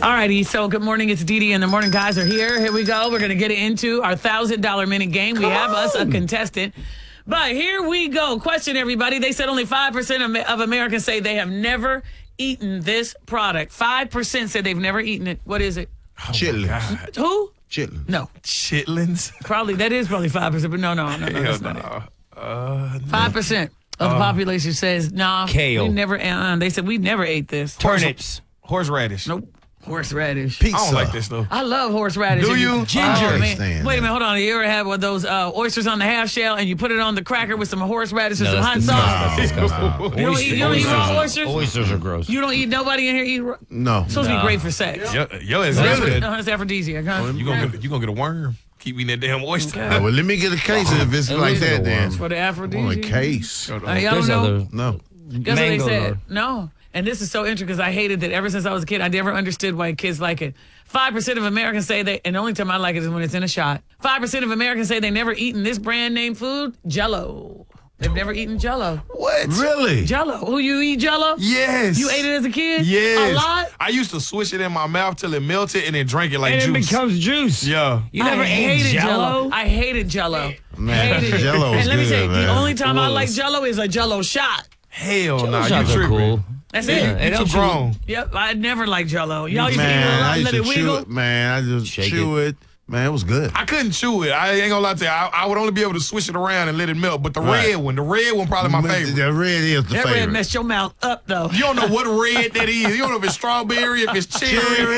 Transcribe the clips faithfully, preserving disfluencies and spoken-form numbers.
All righty, so good morning. It's Dee Dee and the Morning Guys are here. Here we go. We're going to get into our one thousand dollars minute game. We have us a contestant. But here we go. Question, everybody. They said only five percent of, of Americans say they have never eaten this product. five percent said they've never eaten it. What is it? Oh Chitlins. Who? Chitlins. No. Chitlins? Probably. That is probably five percent, but no, no, no, no. Hell That's no. not it. Uh, five percent of the population says, nah, Kale. we never, uh, they said we never ate this. Turnips. Horseradish. Nope. Horseradish. Pizza. I don't like this though. I love horseradish. Do And you? Ginger. I Oh, man. understand Wait a that. minute, hold on. You ever had one of those uh, oysters on the half shell and you put it on the cracker with some horseradish and No, some hot that's sauce? disgusting. You don't eat, you don't eat raw oysters? Oysters are gross. You don't eat, nobody in here eat raw? No. It's supposed to be great for sex. Yo, yo, it's That's good. no, it's aphrodisiac, huh? You gonna get you gonna get a worm. Keep eating that damn oyster. Okay. Oh, well, let me get a case if it's At like least that a then. worm. For the I aphrodisiac. want a case. Uh, y'all don't There's know? other No. Guess what they mangoes said? are- No. And this is so interesting because I hated that ever since I was a kid. I never understood why kids like it. five percent of Americans say they, and the only time I like it is when it's in a shot. five percent of Americans say they never eaten this brand name food, Jell-O. They've never eaten Jell-O. What? Really? Jell-O. Who, you eat Jell-O? Yes. You ate it as a kid? Yes. A lot? I used to swish it in my mouth till it melted and then drink it like and juice. it becomes juice. yeah. You never I ate hated Jell-O? I hated Jell-O. Man, Hated it. Jell-O is And let me good, tell you, man. the only time I It like was. Jell-O is a Jell-O shot. Hell no, you Shots are tripping. cool. That's Yeah, it. it You too helps you- grown. Yep, I never liked Jell-O. Y'all used to eat it a Man, lot I and used let to it chew wiggle. it. Man, I just Shake chew it. Man, it was good. I couldn't chew it. I ain't gonna lie to you. I, I would only be able to swish it around and let it melt. But the Right. red one, the red one probably my favorite. The red is the That red favorite. messed your mouth up, though. You don't know what red that is. You don't know if it's strawberry, if it's cherry,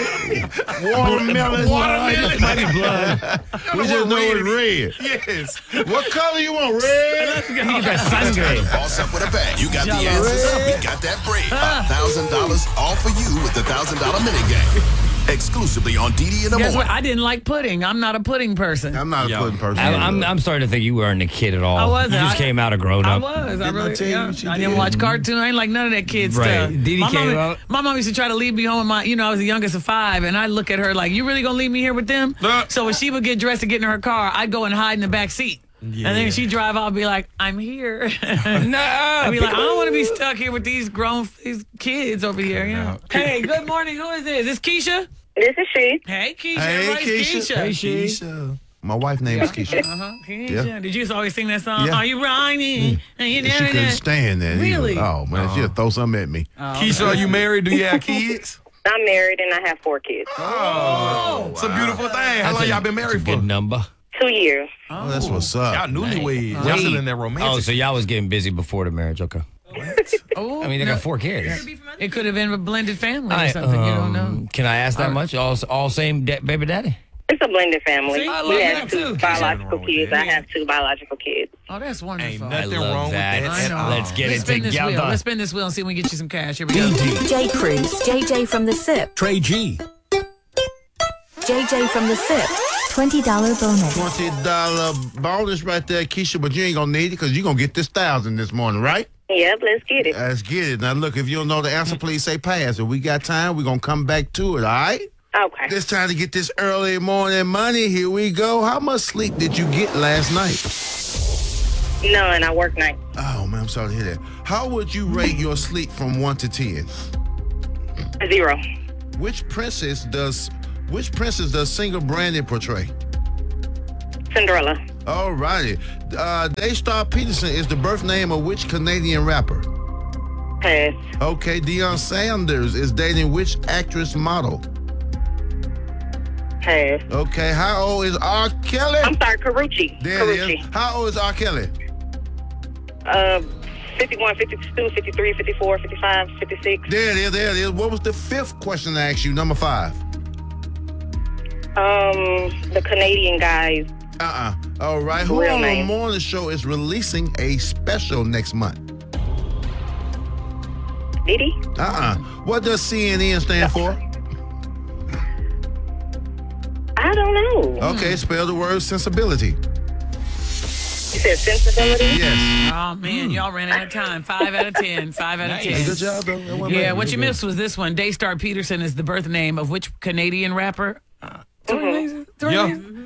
Watermelon. watermelon. Mighty blood. We just know it's red. Yes. What color you want? Red? You get that sangre. Boss up with a bang. You got the answers. We got that bread. one thousand dollars all for you with the one thousand dollars minute game. Exclusively on D D in the Guess what? morning. I didn't like pudding. I'm not a pudding person. I'm not a Yo. pudding person. I'm, I'm, I'm starting to think you weren't a kid at all. I wasn't. You just I- came out a grown I up. was. I Didn't I really. tell you yeah. what you I didn't did? watch cartoon. I ain't like none of that kid Right. stuff. Didi my came mom, out- my mom used to try to leave me home with my. You know, I was the youngest of five, and I look at her like, "You really gonna leave me here with them?" Uh. So when she would get dressed to get in her car, I'd go and hide in the back seat. Yeah. And then she'd drive off and be like, I'm here. No. I'd be like, I don't want to be stuck here with these grown these kids over here. You know? Hey, good morning. Who is this? Is this Keisha? This is she. Hey, Keisha. Hey, Everybody's Keisha. Keisha. Hey, she. Keisha. My wife's name is Keisha. Uh-huh. Keisha. Yeah. Did you used to always sing that song? Yeah. Are you riding? And you And she never couldn't know. stand that. Really? Either. Oh, man. She'll throw something at me. Keisha, are you married? Do you have kids? I'm married and I have four kids. Oh, it's a beautiful thing. How That's long a- y'all been that's married a for? good number. Two years. Oh, that's what's up. Y'all newlyweds. Y'all Wait. still in that romantic. Oh, so y'all was getting busy before the marriage. Okay. Oh, I mean, they got four kids. It could have been a blended family or I, something. you don't know. um, Can I ask that much? All, all same da- baby daddy? It's a blended family. See, I we love have that two too. biological Nothing wrong with kids. that. I have two biological kids. Oh, that's Ain't wonderful. nothing I love wrong that. with I that. know. Let's get Let's it spin this wheel. together. Let's spin this wheel and see if we can get you some cash. Here we go. J. Cruz, J J from the S I P. Trey G. J J from the S I P. twenty dollars bonus. twenty dollars bonus right there, Keisha, but you ain't going to need it because you're going to get this thousand this morning, right? Yep, let's get it. Let's get it. Now, look, if you don't know the answer, please say pass. If we got time, we're going to come back to it, all right? Okay. It's time to get this early morning money. Here we go. How much sleep did you get last night? None. I work night. Oh, man, I'm sorry to hear that. How would you rate your sleep from one to ten? Zero. Which princess does which princess does Single Brandon portray? Cinderella. All righty. Uh, Daystar Peterson is the birth name of which Canadian rapper? Pass. Okay, Deion Sanders is dating which actress model? Pass. Okay, how old is R. Kelly? I'm sorry, Carucci. There it is. Carucci. How old is R. Kelly? Uh, fifty-one, fifty-two, fifty-three, fifty-four, fifty-five, fifty-six. There it is, there it is. What was the fifth question I asked you? Number five. Um, the Canadian guys. Uh-uh. All right. Who Real on name. the morning show is releasing a special next month? Diddy? Uh-uh. What does C N N stand for? I don't know. Okay, spell the word sensibility. You said sensibility? Yes. Oh, man, y'all ran out of time. Five out of ten. Five out of ten. Hey, good job, though. That wasn't Yeah, bad. what you missed was this one. Daystar Peterson is the birth name of which Canadian rapper? Uh, Tory Lanez? Tory Yeah. Lanez?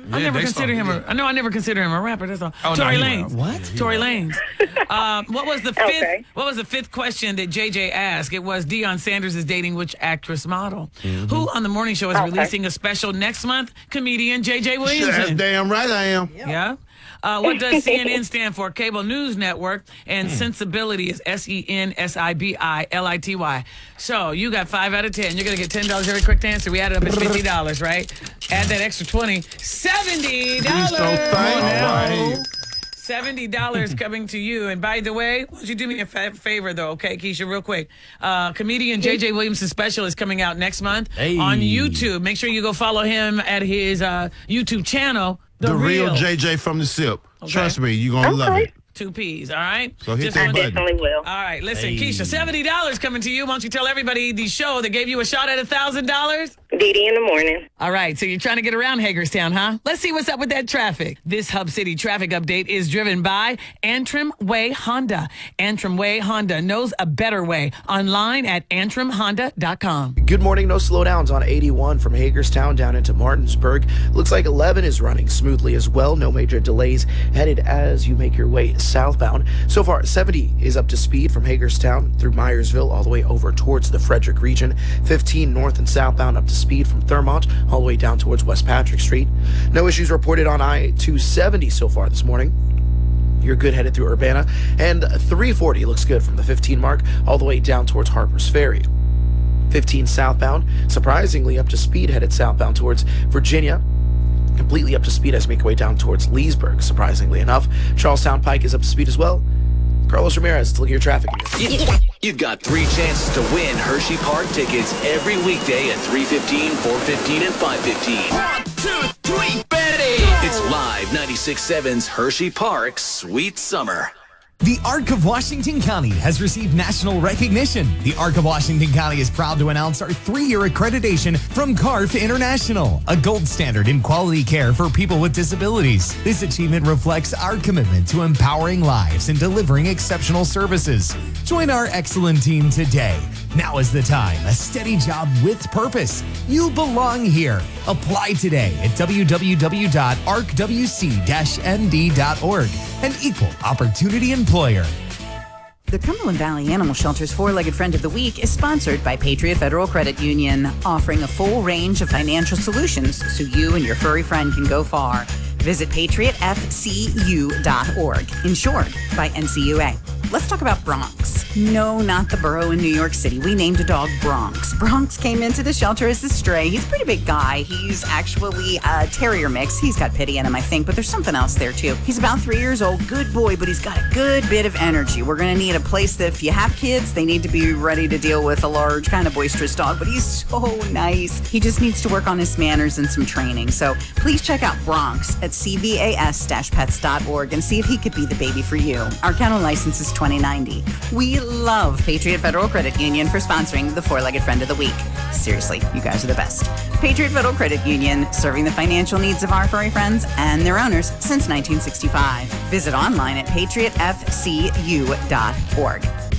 I Yeah, never they consider him started, a. I know I never consider him a rapper. That's all. Oh, no, Tory he Lanez. rap. What? Tory Lanez. uh, what was the fifth? Okay. What was the fifth question that J J asked? It was Deion Sanders is dating which actress model? Who on the morning show is Okay. releasing a special next month? Comedian J J That's Williamson. damn right I am. Yeah. Uh, what does C N N stand for? Cable News Network. And sensibility is S E N S I B I L I T Y. So you got five out of ten. You're going to get ten dollars every quick answer. We added up at fifty dollars, right? Add that extra twenty. seventy dollars. Please don't thank Now. me. seventy dollars coming to you. And by the way, why don't you do me a fa- favor, though, okay, Keisha, real quick. Uh, comedian J J Williamson special is coming out next month Hey. on YouTube. Make sure you go follow him at his uh, YouTube channel, The, The real J J from the SIP. Okay. Trust me, you're going to love Okay. it. Two P's, all right? So hit Just that wanted- button. Definitely will. All right, listen, Hey. Keisha, seventy dollars coming to you. Why don't you tell everybody the show that gave you a shot at one thousand dollars? Dee Dee in the morning. All right, so you're trying to get around Hagerstown, huh? Let's see what's up with that traffic. This Hub City traffic update is driven by Antrim Way Honda. Antrim Way Honda knows a better way. Online at antrim honda dot com. Good morning. No slowdowns on eighty-one from Hagerstown down into Martinsburg. Looks like eleven is running smoothly as well. No major delays headed as you make your way southbound. So far, seventy is up to speed from Hagerstown through Myersville all the way over towards the Frederick region. fifteen north and southbound up to speed from Thurmont all the way down towards West Patrick Street. No issues reported on I two seventy so far this morning. You're good headed through Urbana. And three forty looks good from the fifteen mark all the way down towards Harper's Ferry. fifteen southbound, surprisingly up to speed headed southbound towards Virginia. Completely up to speed as we make our way down towards Leesburg, surprisingly enough. Charlestown Pike is up to speed as well. Carlos Ramirez, let's look at your traffic. You've got three chances to win Hershey Park tickets every weekday at three fifteen, four fifteen, and five fifteen. One, two, three, Betty! It's live ninety-six point seven's Hershey Park Sweet Summer. The Arc of Washington County has received national recognition. The Arc of Washington County is proud to announce our three-year accreditation from C A R F International, a gold standard in quality care for people with disabilities. This achievement reflects our commitment to empowering lives and delivering exceptional services. Join our excellent team today. Now is the time. A steady job with purpose. You belong here. Apply today at w w w dot arc w c dash n d dot org. An equal opportunity employer. The Cumberland Valley Animal Shelter's Four-Legged Friend of the Week is sponsored by Patriot Federal Credit Union, offering a full range of financial solutions so you and your furry friend can go far. Visit patriot f c u dot org, insured by N C U A. Let's talk about Bronx. No, not the borough in New York City. We named a dog Bronx. Bronx came into the shelter as a stray. He's a pretty big guy. He's actually a terrier mix. He's got pity in him, I think, but there's something else there, too. He's about three years old, good boy, but he's got a good bit of energy. We're going to need a place that if you have kids, they need to be ready to deal with a large, kind of boisterous dog, but he's so nice. He just needs to work on his manners and some training. So please check out Bronx at c v a s dash pets dot org and see if he could be the baby for you. Our kennel license is twenty ninety. We love Patriot Federal Credit Union for sponsoring the Four-Legged Friend of the Week. Seriously, you guys are the best. Patriot Federal Credit Union, serving the financial needs of our furry friends and their owners since nineteen sixty-five. Visit online at patriot f c u dot org.